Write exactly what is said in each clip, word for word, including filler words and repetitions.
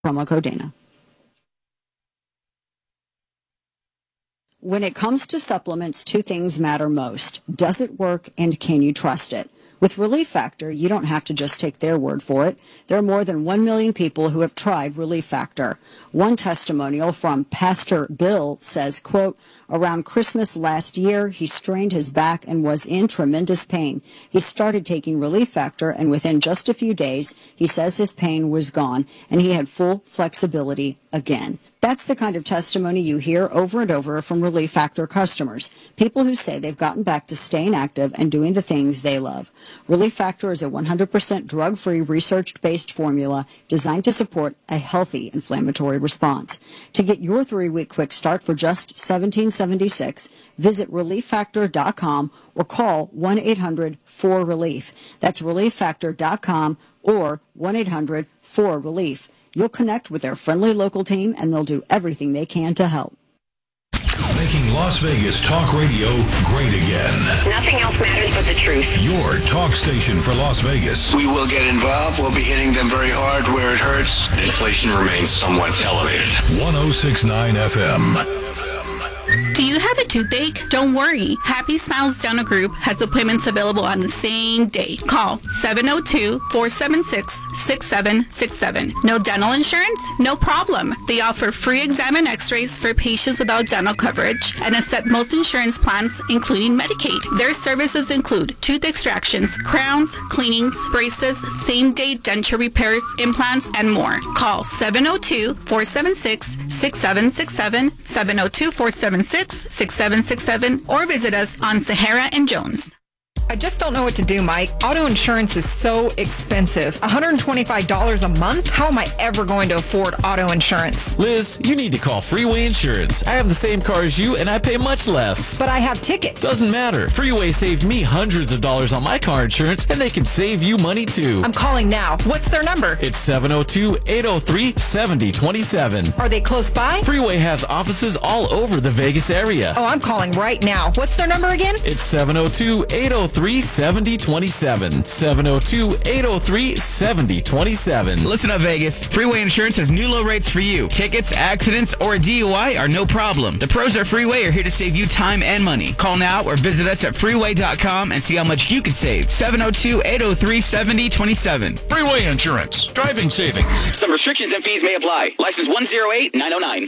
Promo code Dana. When it comes to supplements, two things matter most. Does it work and can you trust it? With Relief Factor, you don't have to just take their word for it. There are more than one million people who have tried Relief Factor. One testimonial from Pastor Bill says, quote, around Christmas last year, he strained his back and was in tremendous pain. He started taking Relief Factor, and within just a few days, he says his pain was gone, and he had full flexibility again. That's the kind of testimony you hear over and over from Relief Factor customers, people who say they've gotten back to staying active and doing the things they love. Relief Factor is a one hundred percent drug-free, research-based formula designed to support a healthy inflammatory response. To get your three-week quick start for just seventeen seventy-six, visit relief factor dot com or call one eight hundred four relief. That's relief factor dot com or one eight hundred four relief. You'll connect with their friendly local team, and they'll do everything they can to help. Making Las Vegas talk radio great again. Nothing else matters but the truth. Your talk station for Las Vegas. We will get involved. We'll be hitting them very hard where it hurts. Inflation remains somewhat elevated. one oh six point nine F M. Do you have a toothache? Don't worry. Happy Smiles Dental Group has appointments available on the same day. Call seven oh two, four seven six, six seven six seven. No dental insurance? No problem. They offer free exam and x-rays for patients without dental coverage and accept most insurance plans, including Medicaid. Their services include tooth extractions, crowns, cleanings, braces, same-day denture repairs, implants, and more. Call seven oh two, four seven six, six seven six seven, seven oh two, four seven six, six seven six seven, or visit us on Sahara and Jones. I just don't know what to do, Mike. Auto insurance is so expensive. one hundred twenty-five dollars a month? How am I ever going to afford auto insurance? Liz, you need to call Freeway Insurance. I have the same car as you, and I pay much less. But I have tickets. Doesn't matter. Freeway saved me hundreds of dollars on my car insurance, and they can save you money, too. I'm calling now. What's their number? It's seven oh two, eight oh three, seven oh two seven. Are they close by? Freeway has offices all over the Vegas area. Oh, I'm calling right now. What's their number again? It's seven oh two, eight oh three, seven oh two seven. seven oh two, eight oh three, seven oh two seven. Listen up, Vegas. Freeway Insurance has new low rates for you. Tickets, accidents, or a D U I are no problem. The pros at Freeway are here to save you time and money. Call now or visit us at freeway dot com and see how much you can save. seven oh two, eight oh three, seven oh two seven. Freeway Insurance. Driving savings. Some restrictions and fees may apply. License one oh eight nine oh nine.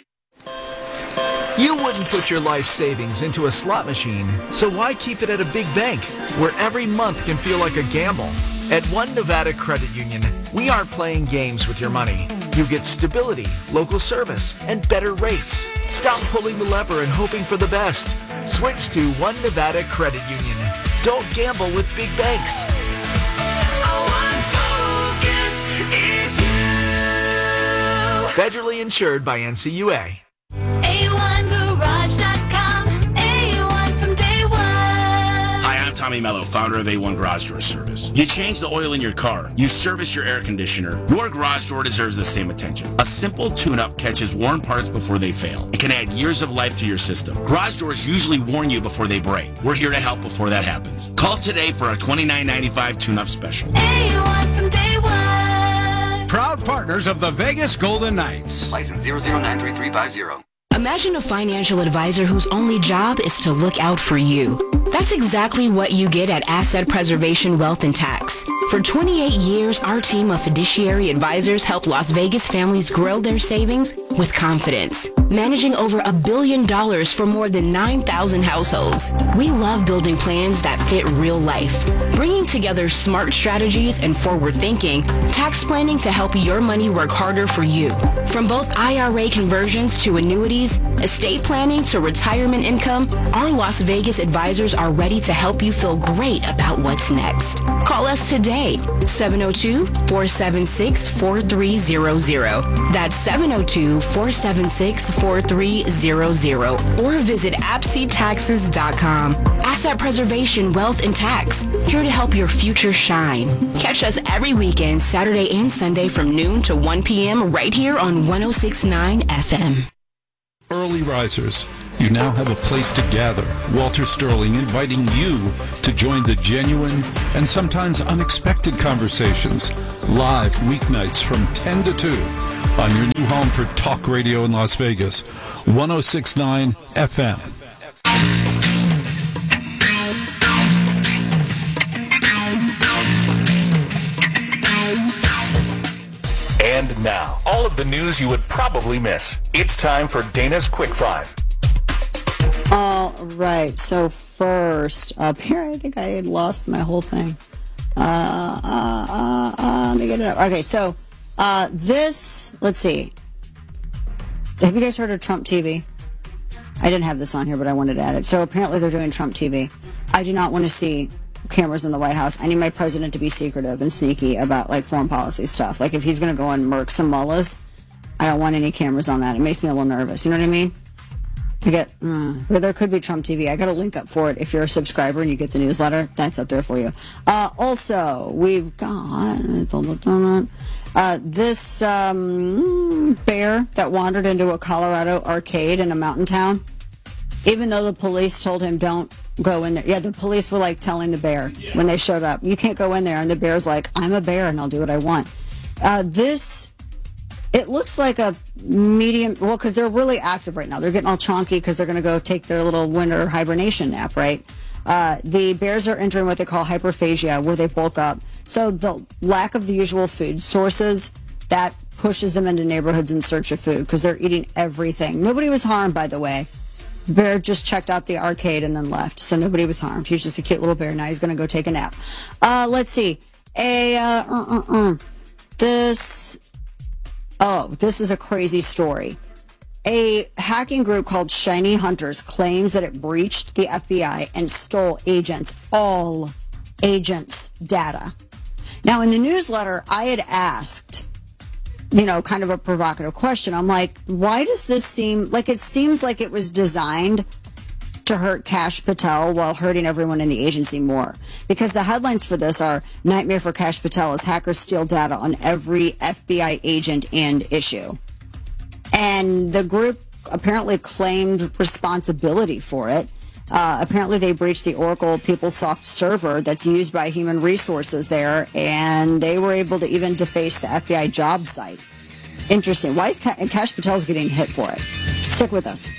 You wouldn't put your life savings into a slot machine, so why keep it at a big bank where every month can feel like a gamble? At One Nevada Credit Union, we aren't playing games with your money. You get stability, local service, and better rates. Stop pulling the lever and hoping for the best. Switch to One Nevada Credit Union. Don't gamble with big banks. Federally insured by N C U A. A one garage dot com, A one from day one. Hi, I'm Tommy Mello, founder of A one Garage Door Service. You change the oil in your car. You service your air conditioner. Your garage door deserves the same attention. A simple tune-up catches worn parts before they fail. It can add years of life to your system. Garage doors usually warn you before they break. We're here to help before that happens. Call today for a twenty-nine ninety-five tune-up special. A one from day one. Proud partners of the Vegas Golden Knights. License zero zero nine three three five zero. Imagine a financial advisor whose only job is to look out for you. That's exactly what you get at Asset Preservation Wealth and Tax. For twenty-eight years, our team of fiduciary advisors help Las Vegas families grow their savings with confidence, managing over a billion dollars for more than nine thousand households. We love building plans that fit real life, bringing together smart strategies and forward thinking, tax planning to help your money work harder for you. From both I R A conversions to annuities, estate planning to retirement income, our Las Vegas advisors are ready to help you feel great about what's next. Call us today, seven oh two, four seven six, four three zero zero. That's seven oh two, four seven six, four three zero zero. Or visit abc taxes dot com. Asset Preservation Wealth and Tax, here to help your future shine. Catch us every weekend, Saturday and Sunday from noon to one p.m. right here on one oh six point nine F M. Early risers, you now have a place to gather. Walter Sterling inviting you to join the genuine and sometimes unexpected conversations live weeknights from ten to two on your new home for talk radio in Las Vegas, one oh six point nine F M. And now, all of the news you would probably miss. It's time for Dana's Quick Five. All right. So first up here, I think I had lost my whole thing. Uh, uh, uh, uh, let me get it up. Okay, so uh, this, let's see. Have you guys heard of Trump T V? I didn't have this on here, but I wanted to add it. So apparently they're doing Trump T V. I do not want to see cameras in the White House. I need my president to be secretive and sneaky about like foreign policy stuff. Like if he's going to go and murk some mullahs, I don't want any cameras on that. It makes me a little nervous. You know what I mean? I get, uh, but there could be Trump T V. I got a link up for it. If you're a subscriber and you get the newsletter, that's up there for you. Uh, also, we've got uh, this um, bear that wandered into a Colorado arcade in a mountain town. Even though the police told him don't go in there. Yeah, the police were like telling the bear yeah. when they showed up, you can't go in there. And the bear's like, I'm a bear and I'll do what I want. Uh, this... It looks like a medium, well, because they're really active right now. They're getting all chonky because they're going to go take their little winter hibernation nap, right? Uh, the bears are entering what they call hyperphagia, where they bulk up. So the lack of the usual food sources, that pushes them into neighborhoods in search of food because they're eating everything. Nobody was harmed, by the way. The bear just checked out the arcade and then left, so nobody was harmed. He was just a cute little bear. Now he's going to go take a nap. Uh, let's see. A, uh, uh, uh, uh. This... Oh, this is a crazy story. A hacking group called Shiny Hunters claims that it breached the F B I and stole agents, all agents' data. Now, in the newsletter, I had asked, you know, kind of a provocative question. I'm like, why does this seem like it seems like it was designed to hurt Kash Patel while hurting everyone in the agency more? Because the headlines for this are Nightmare for Kash Patel as hackers steal data on every F B I agent and issue. And the group apparently claimed responsibility for it. Uh, apparently they breached the Oracle PeopleSoft server that's used by human resources there, and they were able to even deface the F B I job site. Interesting. Why is Ka- Kash Patel's getting hit for it? Stick with us.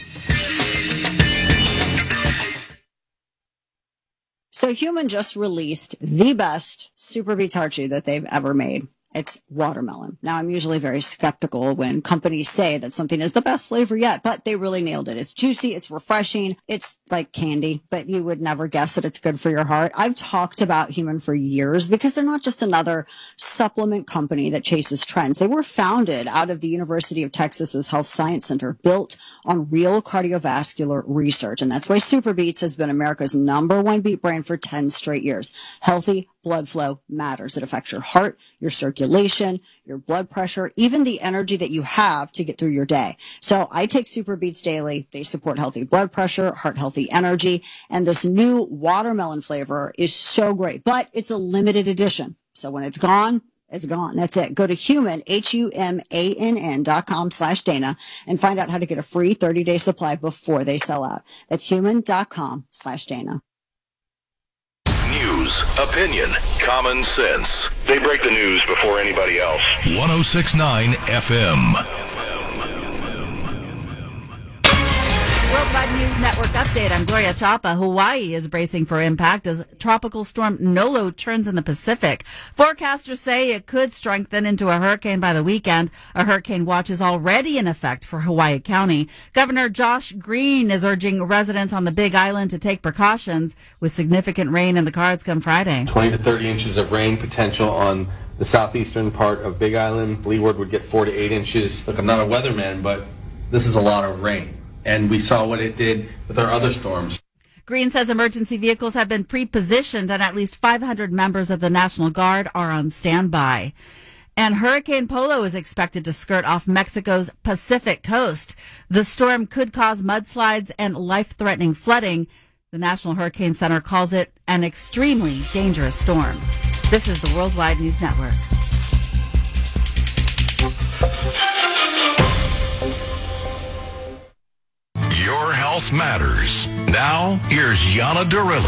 So Human just released the best Super Beets heart chew that they've ever made. It's watermelon. Now, I'm usually very skeptical when companies say that something is the best flavor yet, but they really nailed it. It's juicy. It's refreshing. It's like candy, but you would never guess that it's good for your heart. I've talked about Human for years because they're not just another supplement company that chases trends. They were founded out of the University of Texas's Health Science Center, built on real cardiovascular research. And that's why Super Beets has been America's number one beet brand for ten straight years. Healthy blood flow matters. It affects your heart, your circulation, your blood pressure, even the energy that you have to get through your day. So I take Super Beets daily. They support healthy blood pressure, heart healthy energy, and this new watermelon flavor is so great, but it's a limited edition. So when it's gone, it's gone. That's it. Go to human, H U M A N N dot com slash Dana and find out how to get a free thirty day supply before they sell out. That's human dot com slash Dana. News, opinion, common sense. They break the news before anybody else. one oh six point nine F M. Worldwide News Network update. I'm Gloria Chapa. Hawaii is bracing for impact as Tropical Storm Nolo turns in the Pacific. Forecasters say it could strengthen into a hurricane by the weekend. A hurricane watch is already in effect for Hawaii County. Governor Josh Green is urging residents on the Big Island to take precautions with significant rain in the cards come Friday. twenty to thirty inches of rain potential on the southeastern part of Big Island. Leeward would get four to eight inches. Look, I'm not a weatherman, but this is a lot of rain. And we saw what it did with our other storms. Green says emergency vehicles have been pre-positioned and at least five hundred members of the National Guard are on standby. And Hurricane Polo is expected to skirt off Mexico's Pacific coast. The storm could cause mudslides and life-threatening flooding. The National Hurricane Center calls it an extremely dangerous storm. This is the Worldwide News Network. Your health matters. Now, here's Yana Darilis.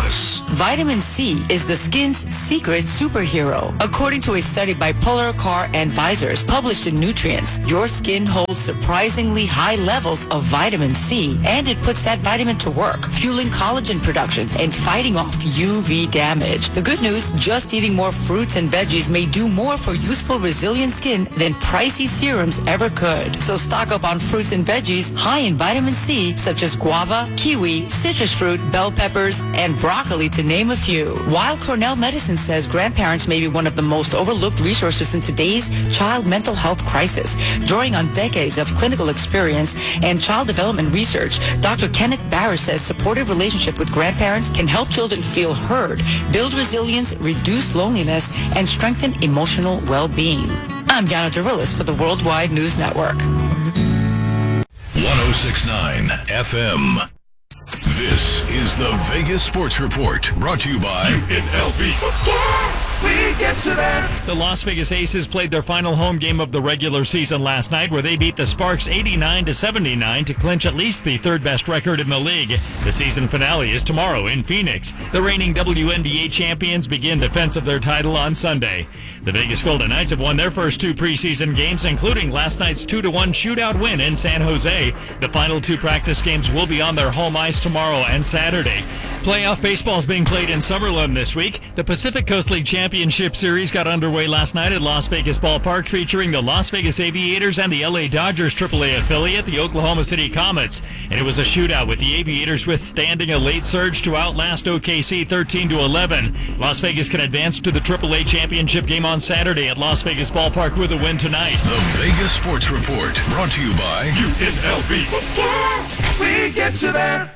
Vitamin C is the skin's secret superhero. According to a study by Polar Car and Visors published in Nutrients, your skin holds surprisingly high levels of vitamin C, and it puts that vitamin to work, fueling collagen production and fighting off U V damage. The good news, just eating more fruits and veggies may do more for youthful, resilient skin than pricey serums ever could. So stock up on fruits and veggies high in vitamin C, such as guava, kiwi, citrus fruit, bell peppers, and broccoli, to name a few. While Cornell Medicine says grandparents may be one of the most overlooked resources in today's child mental health crisis, drawing on decades of clinical experience and child development research, Doctor Kenneth Barris says supportive relationship with grandparents can help children feel heard, build resilience, reduce loneliness, and strengthen emotional well-being. I'm Yana Darilis for the Worldwide News Network. one oh six point nine F M. This is the Vegas Sports Report, brought to you by U N L V. Tickets! We get you there! The Las Vegas Aces played their final home game of the regular season last night, where they beat the Sparks eighty-nine to seventy-nine to clinch at least the third best record in the league. The season finale is tomorrow in Phoenix. The reigning W N B A champions begin defense of their title on Sunday. The Vegas Golden Knights have won their first two preseason games, including last night's two to one shootout win in San Jose. The final two practice games will be on their home ice tomorrow and Saturday. Playoff baseball is being played in Summerlin this week. The Pacific Coast League Championship Series got underway last night at Las Vegas Ballpark, featuring the Las Vegas Aviators and the L A Dodgers triple A affiliate, the Oklahoma City Comets. And it was a shootout, with the Aviators withstanding a late surge to outlast O K C thirteen to eleven. Las Vegas can advance to the triple A championship game on Saturday at Las Vegas Ballpark with a win tonight. The Vegas Sports Report, brought to you by U N L V. Tickets! We get you there!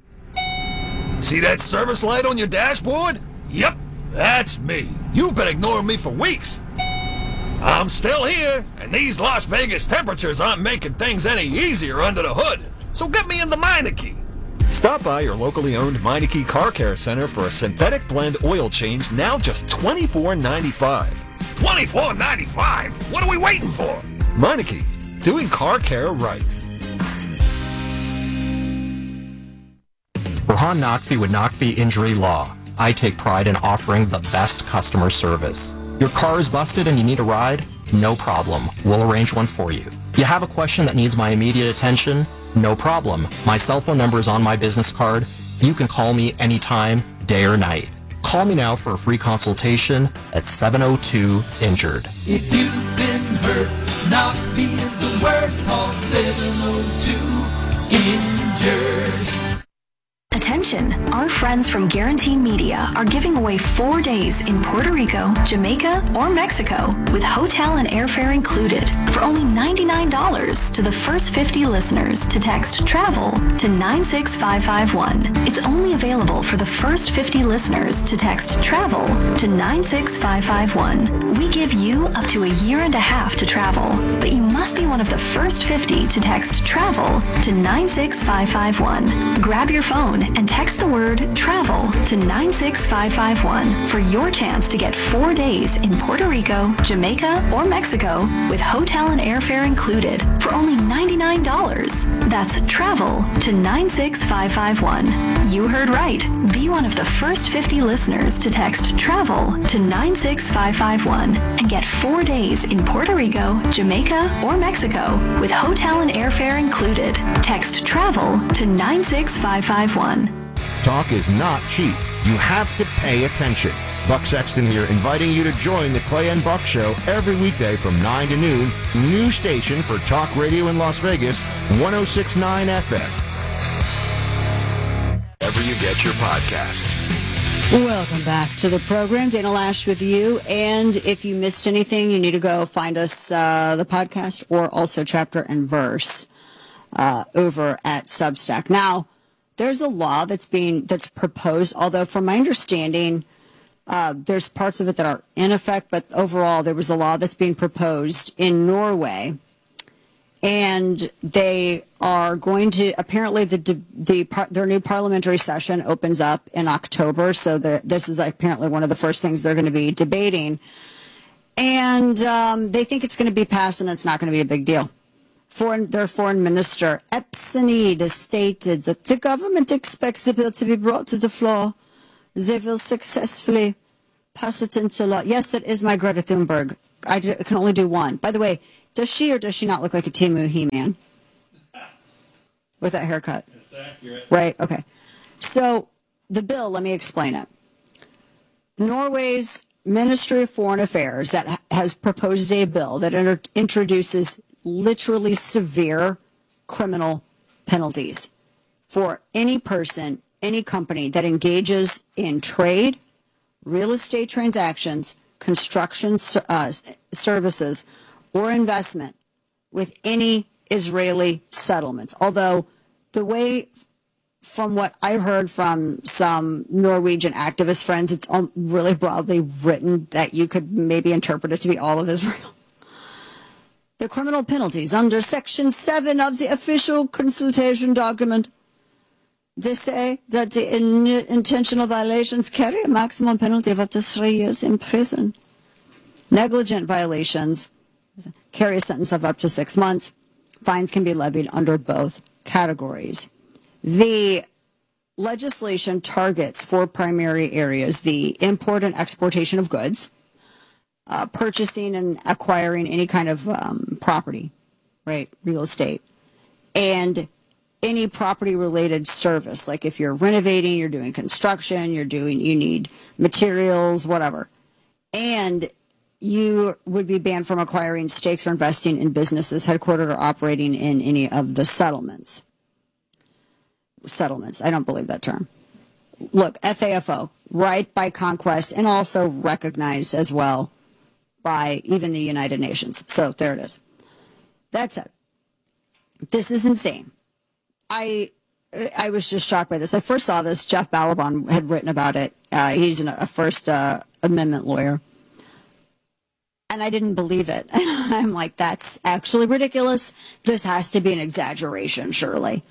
See that service light on your dashboard? Yep, that's me. You've been ignoring me for weeks. I'm still here, and these Las Vegas temperatures aren't making things any easier under the hood. So get me in the Meineke. Stop by your locally owned Meineke Car Care Center for a synthetic blend oil change, now just twenty-four ninety-five. twenty-four ninety-five? What are we waiting for? Meineke, doing car care right. Rohan Naqvi with Naqvi Injury Law. I take pride in offering the best customer service. Your car is busted and you need a ride? No problem. We'll arrange one for you. You have a question that needs my immediate attention? No problem. My cell phone number is on my business card. You can call me anytime, day or night. Call me now for a free consultation at seven oh two injured. If you've been hurt, Naqvi is the word. Call seven oh two injured. Attention! Our friends from Guarantee Media are giving away four days in Puerto Rico, Jamaica, or Mexico with hotel and airfare included for only ninety-nine dollars to the first fifty listeners to text TRAVEL to nine six five five one. It's only available for the first fifty listeners to text TRAVEL to nine six five five one. We give you up to a year and a half to travel, but you must be one of the first fifty to text TRAVEL to nine six five five one. Grab your phone and text the word TRAVEL to nine six five five one for your chance to get four days in Puerto Rico, Jamaica, or Mexico with hotel and airfare included for only ninety-nine dollars. That's TRAVEL to nine six five five one. You heard right. Be one of the first fifty listeners to text TRAVEL to nine six five five one and get four days in Puerto Rico, Jamaica, or Mexico with hotel and airfare included. Text TRAVEL to nine six five five one. Talk is not cheap. You have to pay attention. Buck Sexton here, inviting you to join the Clay and Buck Show every weekday from nine to noon. New station for talk radio in Las Vegas, one oh six point nine F M. Wherever you get your podcasts. Welcome back to the program. Dana Lash with you. And if you missed anything, you need to go find us, uh, the podcast, or also chapter and verse uh, over at Substack. Now, there's a law that's being that's proposed, although from my understanding, uh, there's parts of it that are in effect, but overall there was a law that's being proposed in Norway, and they are going to, apparently the the their new parliamentary session opens up in October, so this is apparently one of the first things they're going to be debating, and um, they think it's going to be passed and it's not going to be a big deal. Foreign, their foreign minister, Epsenid, has stated that the government expects the bill to be brought to the floor they will successfully pass it into law. Yes, that is my Greta Thunberg. I do, can only do one. By the way, does she or does she not look like a Temu He-Man? With that haircut. That's accurate. Right, okay. So, the bill, let me explain it. Norway's Ministry of Foreign Affairs that ha- has proposed a bill that inter- introduces literally severe criminal penalties for any person, any company that engages in trade, real estate transactions, construction uh, services, or investment with any Israeli settlements. Although the way, from what I've heard from some Norwegian activist friends, it's really broadly written that you could maybe interpret it to be all of Israel. The criminal penalties under Section seven of the official consultation document, they say that the in- intentional violations carry a maximum penalty of up to three years in prison. Negligent violations carry a sentence of up to six months. Fines can be levied under both categories. The legislation targets four primary areas: the import and exportation of goods, uh, purchasing and acquiring any kind of um, property, right, real estate, and any property-related service, like if you're renovating, you're doing construction, you're doing, you need materials, whatever. And you would be banned from acquiring stakes or investing in businesses headquartered or operating in any of the settlements. Settlements, I don't believe that term. Look, F A F O, right by conquest, and also recognized as well by even the United Nations. So there it is. That's it. This is insane. I I was just shocked by this. I first saw this. Jeff Balaban had written about it. Uh, he's an, a First uh, Amendment lawyer. And I didn't believe it. I'm like, that's actually ridiculous. This has to be an exaggeration, surely.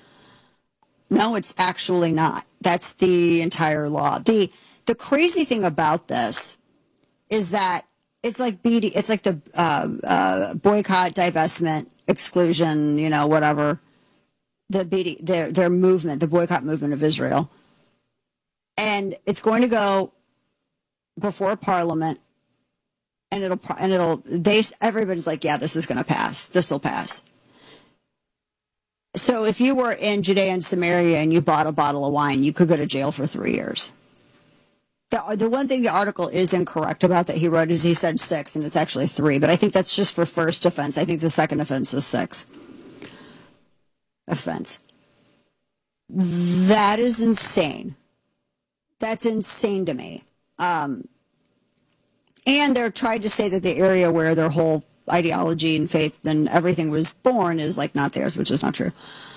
No, it's actually not. That's the entire law. The the crazy thing about this is that it's like B D, it's like the uh, uh, boycott, divestment, exclusion, you know, whatever. The B D, their their movement, the boycott movement of Israel, and it's going to go before Parliament, and it'll and it'll they everybody's like, yeah, this is going to pass. This will pass. So if you were in Judea and Samaria and you bought a bottle of wine, you could go to jail for three years. The, the one thing the article is incorrect about that he wrote is he said six, and it's actually three. But I think that's just for first offense. I think the second offense is six. Offense. That is insane. That's insane to me. Um, and they're trying to say that the area where their whole ideology and faith and everything was born is like not theirs, which is not true.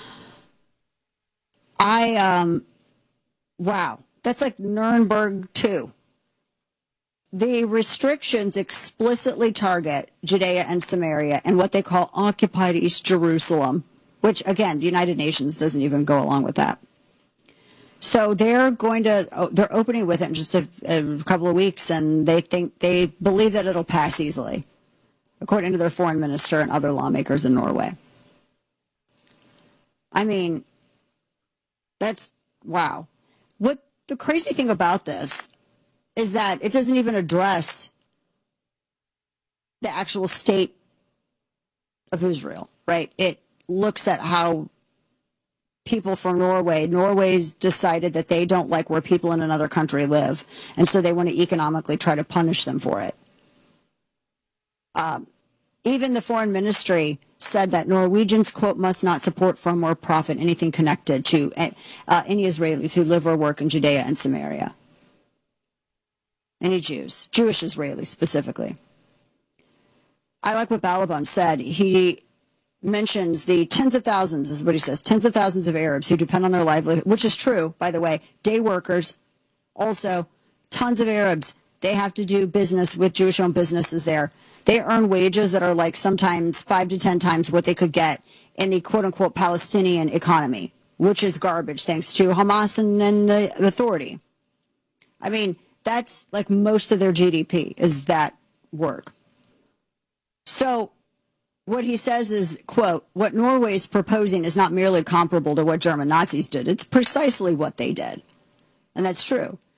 I, um, wow, that's like Nuremberg two. The restrictions explicitly target Judea and Samaria and what they call occupied East Jerusalem, which, again, the United Nations doesn't even go along with that. So they're going to, they're opening with it in just a, a couple of weeks, and they think, they believe that it'll pass easily, according to their foreign minister and other lawmakers in Norway. I mean, that's, wow. What the crazy thing about this is that it doesn't even address the actual state of Israel, right? It looks at how people from Norway, Norway's decided that they don't like where people in another country live, and so they want to economically try to punish them for it. Um, even the foreign ministry said that Norwegians, quote, must not support, fund, or profit anything connected to uh, any Israelis who live or work in Judea and Samaria. Any Jews, Jewish Israelis specifically. I like what Balaban said. He mentions the tens of thousands, is what he says, tens of thousands of Arabs who depend on their livelihood, which is true, by the way, day workers, also tons of Arabs. They have to do business with Jewish-owned businesses there. They earn wages that are like sometimes five to ten times what they could get in the quote-unquote Palestinian economy, which is garbage thanks to Hamas and, and the authority. I mean, that's like most of their G D P is that work. So what he says is, quote, what Norway is proposing is not merely comparable to what German Nazis did. It's precisely what they did. And that's true.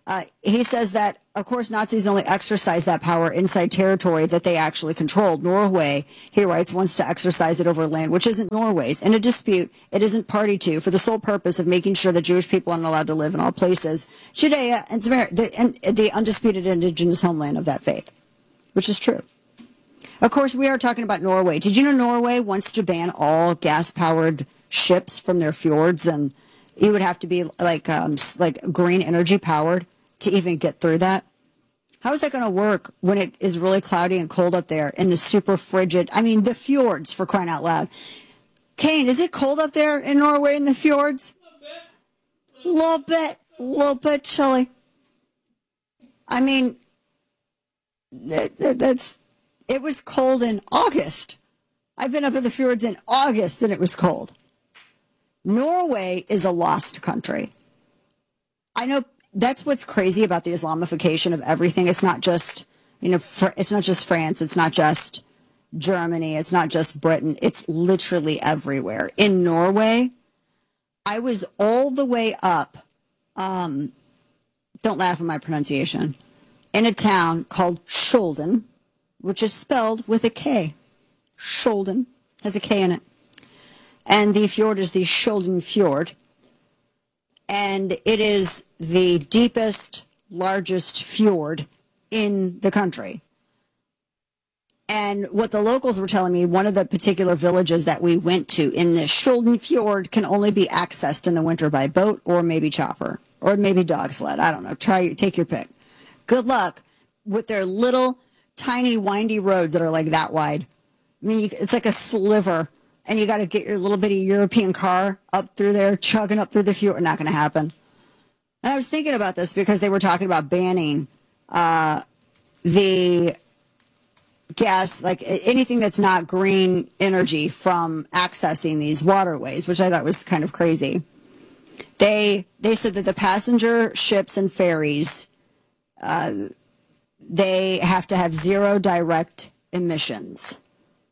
Uh, he says that, of course, Nazis only exercised that power inside territory that they actually controlled. Norway, he writes, wants to exercise it over land which isn't Norway's. In a dispute it isn't party to for the sole purpose of making sure that Jewish people aren't allowed to live in all places, Judea and Samaria, the, and the undisputed indigenous homeland of that faith, which is true. Of course, we are talking about Norway. Did you know Norway wants to ban all gas-powered ships from their fjords, and you would have to be like um, like green energy powered to even get through that? How is that going to work when it is really cloudy and cold up there in the super frigid, I mean, the fjords, for crying out loud. Kane, is it cold up there in Norway in the fjords? A little bit, a little bit chilly. I mean, that, that, that's, it was cold in August. I've been up in the fjords in August and it was cold. Norway is a lost country. I know. That's what's crazy about the Islamification of everything. It's not just, you know, fr- it's not just France. It's not just Germany. It's not just Britain. It's literally everywhere. In Norway, I was all the way up. Um, don't laugh at my pronunciation. In a town called Skjolden, which is spelled with a K. Skjolden has a K in it. And the fjord is the Skjolden Fjord. And it is the deepest, largest fjord in the country. And what the locals were telling me, one of the particular villages that we went to in the Skjolden Fjord can only be accessed in the winter by boat or maybe chopper or maybe dog sled. I don't know. Try, take your pick. Good luck with their little, tiny, windy roads that are like that wide. I mean, you, it's like a sliver. And you got to get your little bitty European car up through there, chugging up through the fjord. Not going to happen. And I was thinking about this because they were talking about banning uh, the gas, like anything that's not green energy from accessing these waterways, which I thought was kind of crazy. They they said that the passenger ships and ferries, uh, they have to have zero direct emissions.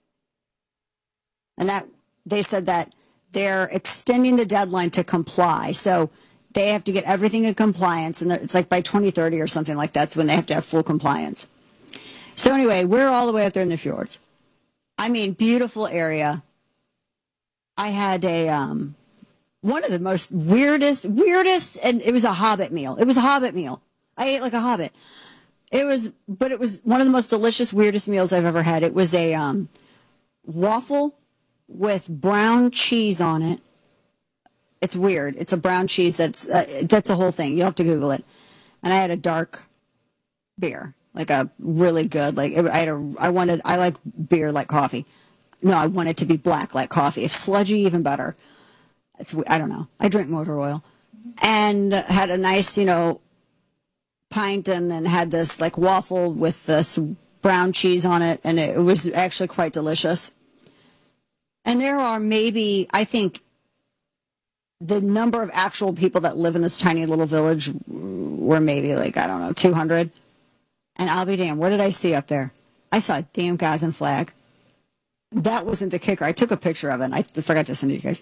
And that they said that they're extending the deadline to comply. So they have to get everything in compliance. And it's like by twenty thirty or something like that's when they have to have full compliance. So anyway, we're all the way up there in the fjords. I mean, beautiful area. I had a, um, one of the most weirdest, weirdest, and it was a hobbit meal. It was a hobbit meal. I ate like a hobbit. It was, but it was one of the most delicious, weirdest meals I've ever had. It was a um, waffle with brown cheese on it. It's weird. It's a brown cheese. That's uh, that's a whole thing. You'll have to Google it. And I had a dark beer, like a really good. Like I had a. I wanted. I like beer like coffee. No, I want it to be black like coffee. If sludgy, even better. It's. I don't know. I drink motor oil, and had a nice, you know, pint, and then had this like waffle with this brown cheese on it, and it was actually quite delicious. And there are maybe, I think, the number of actual people that live in this tiny little village were maybe like, I don't know, two hundred. And I'll be damned, what did I see up there? I saw a damn Gazan flag. That wasn't the kicker. I took a picture of it, and I forgot to send it to you guys.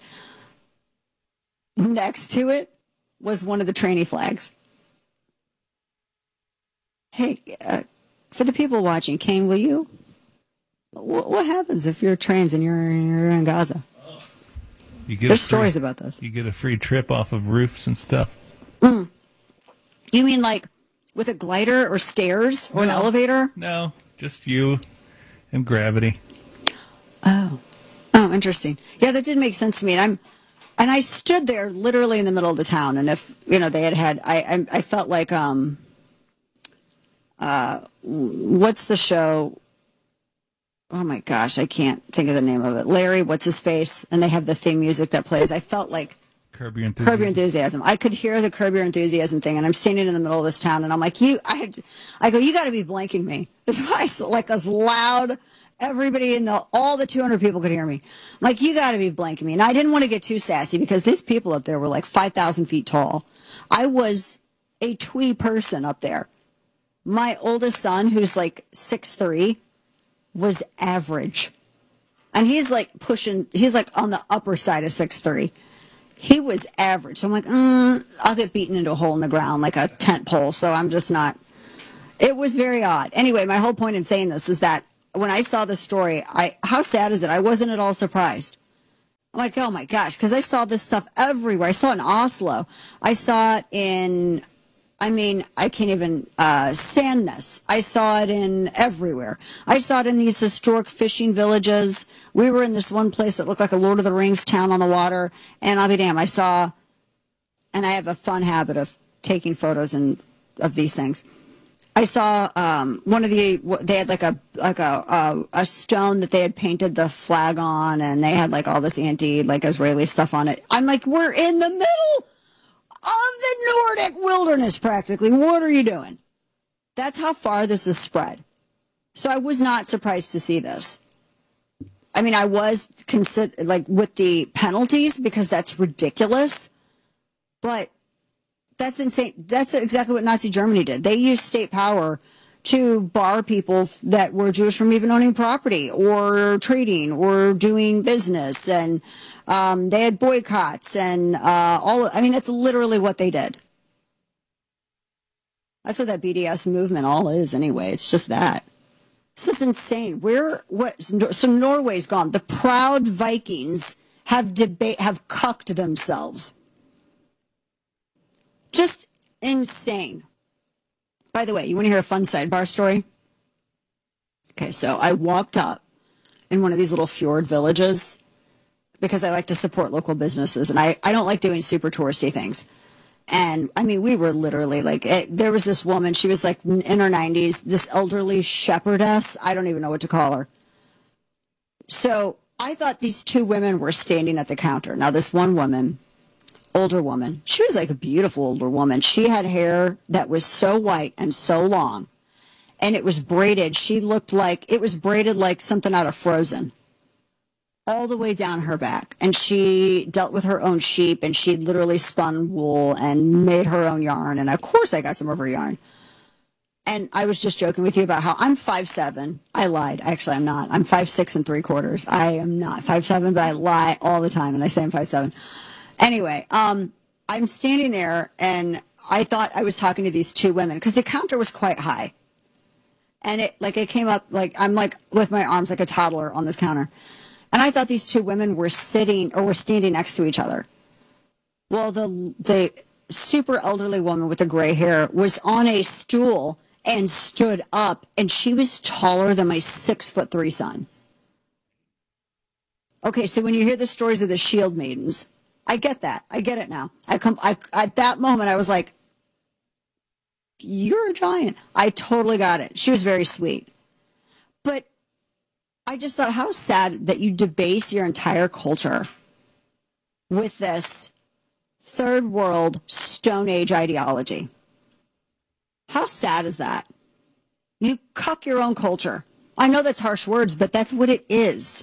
Next to it was one of the trainee flags. Hey, uh, for the people watching, Kane, will you? What happens if you're trans and you're, you're in Gaza? You get There's free, stories about this. You get a free trip off of roofs and stuff. Mm. You mean like with a glider or stairs or no, an elevator? No, just you and gravity. Oh, oh, interesting. Yeah, that did make sense to me. And I'm, and I stood there literally in the middle of the town. And if you know they had had, I, I, I felt like um, uh, what's the show? Oh my gosh, I can't think of the name of it. Larry, what's his face? And they have the theme music that plays. I felt like Curb Your Enthusiasm. Curb Your Enthusiasm. I could hear the Curb Your Enthusiasm thing, and I'm standing in the middle of this town, and I'm like, you, I, had, I go, you got to be blanking me. That's why I like as loud. Everybody in the, all the two hundred people could hear me. I'm like, you got to be blanking me. And I didn't want to get too sassy because these people up there were like five thousand feet tall. I was a twee person up there. My oldest son, who's like six three, was average. And he's like pushing, he's like on the upper side of six three. he was average. So I'm like, mm, I'll get beaten into a hole in the ground like a tent pole. So I'm just not. It was very odd. Anyway, my whole point in saying this is that when I saw the story, I how sad is it? I wasn't at all surprised. I'm like, oh my gosh, because I saw this stuff everywhere. I saw it in Oslo. I saw it in, I mean, I can't even uh, stand this. I saw it in everywhere. I saw it in these historic fishing villages. We were in this one place that looked like a Lord of the Rings town on the water. And I'll be damned, I saw, and I have a fun habit of taking photos and of these things. I saw um, one of the, they had like a like a, a a stone that they had painted the flag on, and they had like all this anti like Israeli stuff on it. I'm like, we're in the middle of the Nordic wilderness practically. What are you doing? That's how far this is spread. So I was not surprised to see this. I mean, I was consider like with the penalties because that's ridiculous, but. That's insane. That's exactly what Nazi Germany did. They used state power to bar people that were Jewish from even owning property or trading or doing business. And um, they had boycotts and uh, all. I mean, that's literally what they did. That's what that B D S movement all is anyway. It's just that. This is insane. We're what? So Norway's gone. The proud Vikings have debate have cucked themselves. Just insane. By the way, you want to hear a fun sidebar story? Okay, so I walked up in one of these little fjord villages because I like to support local businesses, and I, I don't like doing super touristy things. And, I mean, we were literally like, it, there was this woman, she was like in her nineties, this elderly shepherdess. I don't even know what to call her. So I thought these two women were standing at the counter. Now, this one woman... older woman. She was like a beautiful older woman. She had hair that was so white and so long, and it was braided. She looked like it was braided like something out of Frozen, all the way down her back. And she dealt with her own sheep, and she literally spun wool and made her own yarn. And of course, I got some of her yarn. And I was just joking with you about how I'm five seven. I lied. Actually, I'm not. I'm five six and three quarters. I am not five seven, but I lie all the time, and I say I'm five seven. Anyway, um, I'm standing there, and I thought I was talking to these two women because the counter was quite high. And it, like, it came up, like, I'm, like, with my arms like a toddler on this counter. And I thought these two women were sitting or were standing next to each other. Well, the the super elderly woman with the gray hair was on a stool and stood up, and she was taller than my six foot three son. Okay, so when you hear the stories of the shield maidens, I get that. I get it now. I come. I at that moment I was like, "You're a giant." I totally got it. She was very sweet, but I just thought, how sad that you debase your entire culture with this third world Stone Age ideology. How sad is that? You cuck your own culture. I know that's harsh words, but that's what it is.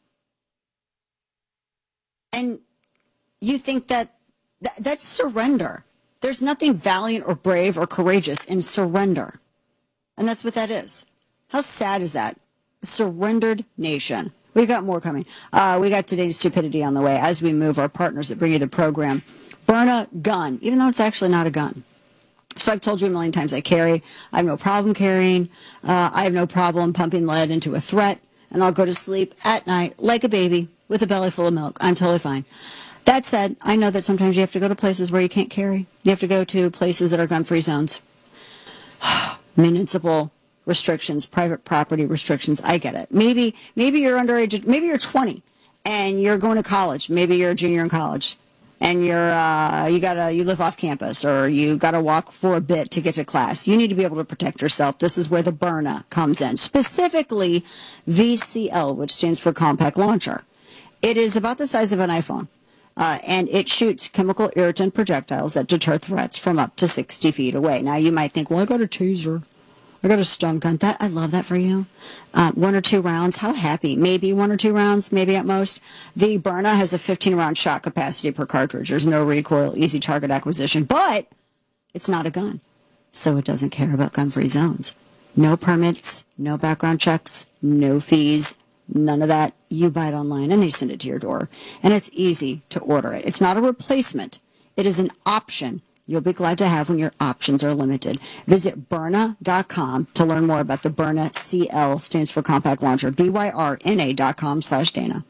And you think that th- that's surrender. There's nothing valiant or brave or courageous in surrender. And that's what that is. How sad is that? A surrendered nation. We got more coming. Uh, we got today's stupidity on the way as we move our partners that bring you the program. Burn a gun, even though it's actually not a gun. So I've told you a million times I carry. I have no problem carrying. Uh, I have no problem pumping lead into a threat. And I'll go to sleep at night like a baby with a belly full of milk. I'm totally fine. That said, I know that sometimes you have to go to places where you can't carry. You have to go to places that are gun-free zones. Municipal restrictions, private property restrictions. I get it. Maybe maybe you're underage. Maybe you're twenty and you're going to college. Maybe you're a junior in college and you're uh, you gotta you live off campus or you gotta walk for a bit to get to class. You need to be able to protect yourself. This is where the Byrna comes in, specifically V C L, which stands for Compact Launcher. It is about the size of an iPhone. Uh, and it shoots chemical irritant projectiles that deter threats from up to sixty feet away. Now, you might think, well, I got a taser. I got a stun gun. That, I love that for you. Uh, one or two rounds. How happy. Maybe one or two rounds, maybe at most. The Byrna has a fifteen round shot capacity per cartridge. There's no recoil, easy target acquisition. But it's not a gun, so it doesn't care about gun-free zones. No permits, no background checks, no fees, none of that. you buy it online and they send it to your door. And it's easy to order it. It's not a replacement. It is an option you'll be glad to have when your options are limited. Visit Byrna dot com to learn more about the Byrna C L, stands for Compact Launcher, B Y R N A dot com slash Dana.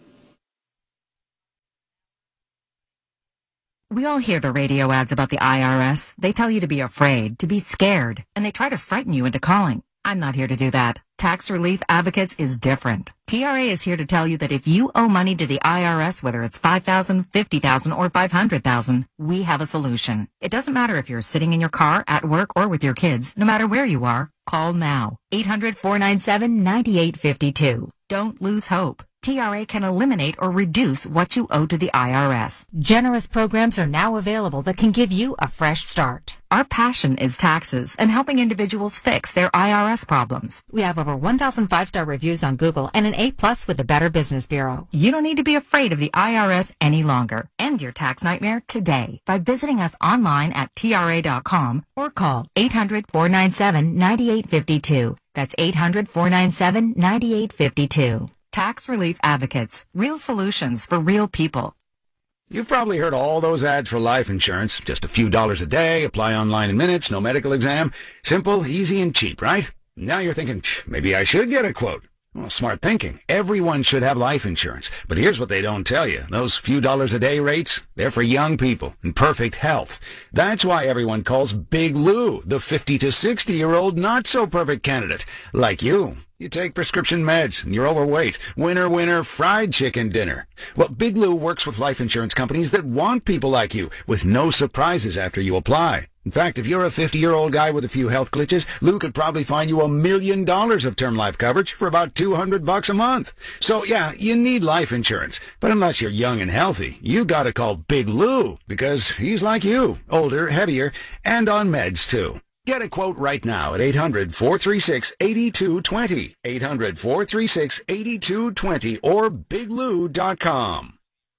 We all hear the radio ads about the I R S. They tell you to be afraid, to be scared, and they try to frighten you into calling. I'm not here to do that. Tax Relief Advocates is different. T R A is here to tell you that if you owe money to the I R S, whether it's five thousand dollars, fifty thousand dollars, or five hundred thousand dollars, we have a solution. It doesn't matter if you're sitting in your car, at work, or with your kids. No matter where you are, call now. eight hundred, four nine seven, nine eight five two. Don't lose hope. T R A can eliminate or reduce what you owe to the I R S. Generous programs are now available that can give you a fresh start. Our passion is taxes and helping individuals fix their I R S problems. We have over one thousand five-star reviews on Google and an A plus with the Better Business Bureau. You don't need to be afraid of the I R S any longer. End your tax nightmare today by visiting us online at T R A dot com or call eight hundred, four nine seven, nine eight five two. That's eight hundred, four nine seven, nine eight five two. Tax Relief Advocates. Real solutions for real people. You've probably heard all those ads for life insurance. Just a few dollars a day, apply online in minutes, no medical exam. Simple, easy, and cheap, right? Now you're thinking, maybe I should get a quote. Well, smart thinking. Everyone should have life insurance. But here's what they don't tell you. Those few dollars a day rates, they're for young people in perfect health. That's why everyone calls Big Lou the fifty to sixty-year-old not-so-perfect candidate, like you. You take prescription meds, and you're overweight. Winner, winner, fried chicken dinner. Well, Big Lou works with life insurance companies that want people like you, with no surprises after you apply. In fact, if you're a fifty-year-old guy with a few health glitches, Lou could probably find you a million dollars of term life coverage for about two hundred bucks a month. So, yeah, you need life insurance. But unless you're young and healthy, you gotta call Big Lou, because he's like you, older, heavier, and on meds, too. Get a quote right now at eight hundred, four three six, eight two two zero, eight hundred, four three six, eight two two zero, or big lou dot com.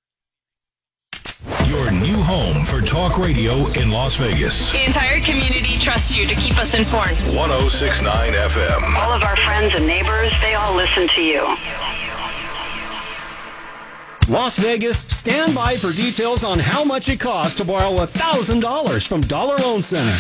Your new home for talk radio in Las Vegas. The entire community trusts you to keep us informed. one oh six point nine F M. All of our friends and neighbors, they all listen to you. Las Vegas, stand by for details on how much it costs to borrow one thousand dollars from Dollar Loan Center.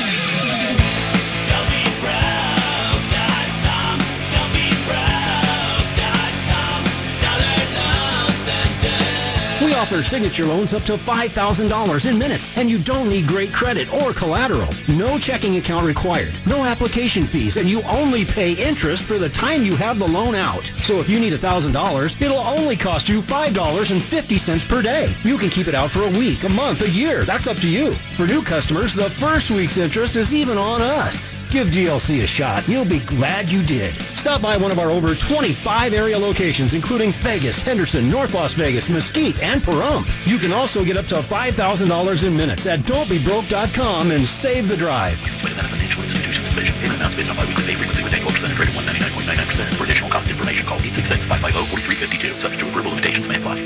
We offer signature loans up to five thousand dollars in minutes, and you don't need great credit or collateral. No checking account required, no application fees, and you only pay interest for the time you have the loan out. So if you need one thousand dollars, it'll only cost you five dollars and fifty cents per day. You can keep it out for a week, a month, a year. That's up to you. For new customers, the first week's interest is even on us. Give D L C a shot. You'll be glad you did. Stop by one of our over twenty-five area locations, including Vegas, Henderson, North Las Vegas, Mesquite, and Pahrump. You can also get up to five thousand dollars in minutes at don't be broke dot com and save the drive. Financial institutions division. Payment amounts based on biweekly pay frequency with annual percentage rate of one ninety-nine point nine nine percent. For additional cost information, call eight six six, five five zero, four three five two. Subject to approval, limitations may apply.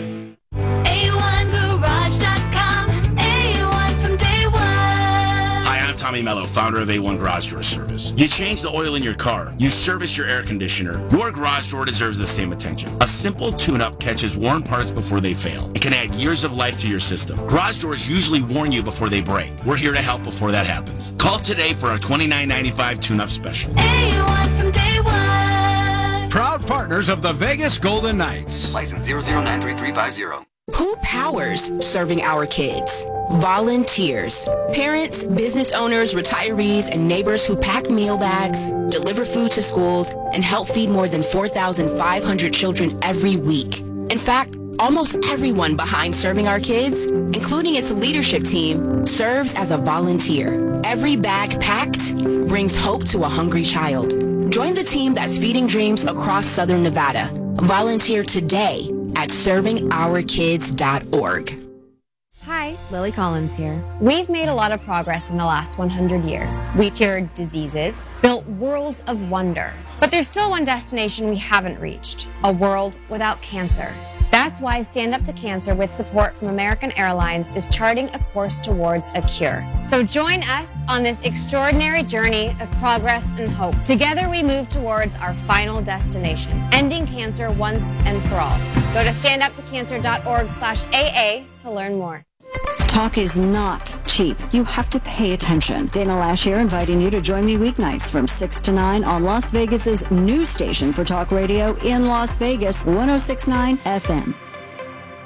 A one garage dot com. A one from day one. Hi, I'm Tommy Mello, founder of A one Garage Door Service. You change the oil in your car. You service your air conditioner. Your garage door deserves the same attention. A simple tune-up catches worn parts before they fail. It can add years of life to your system. Garage doors usually warn you before they break. We're here to help before that happens. Call today for our twenty-nine ninety-five tune-up special. A one from day one. Proud partners of the Vegas Golden Knights. License zero zero nine three three five zero. Who powers serving our kids? Volunteers. Parents, business owners, retirees, and neighbors who pack meal bags, deliver food to schools, and help feed more than four thousand five hundred children every week. In fact, almost everyone behind serving our kids, including its leadership team, serves as a volunteer. Every bag packed brings hope to a hungry child. Join the team that's feeding dreams across Southern Nevada. Volunteer today at serving our kids dot org. Hi, Lily Collins here. We've made a lot of progress in the last one hundred years. We cured diseases, built worlds of wonder. But there's still one destination we haven't reached, a world without cancer. That's That's why Stand Up to Cancer, with support from American Airlines, is charting a course towards a cure. So join us on this extraordinary journey of progress and hope. Together we move towards our final destination, ending cancer once and for all. Go to stand up to cancer dot org slash A A to learn more. Talk is not cheap. You have to pay attention. Dana Lash here, inviting you to join me weeknights from six to nine on Las Vegas's new station for talk radio in Las Vegas, one oh six point nine F M.